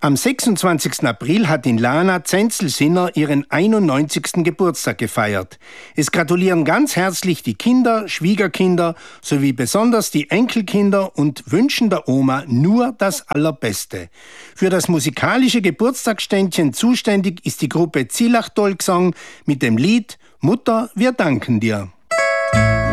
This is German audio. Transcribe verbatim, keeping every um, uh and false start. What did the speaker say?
Am sechsundzwanzigsten April hat in Lana Zenzel-Sinner ihren einundneunzigsten Geburtstag gefeiert. Es gratulieren ganz herzlich die Kinder, Schwiegerkinder sowie besonders die Enkelkinder und wünschen der Oma nur das Allerbeste. Für das musikalische Geburtstagsständchen zuständig ist die Gruppe Zillach Dolgsang mit dem Lied »Mutter, wir danken dir«.